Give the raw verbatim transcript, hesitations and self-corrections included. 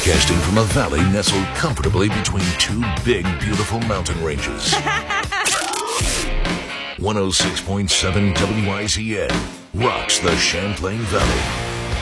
Broadcasting from a valley nestled comfortably between two big, beautiful mountain ranges. one oh six point seven W I Z N rocks the Champlain Valley.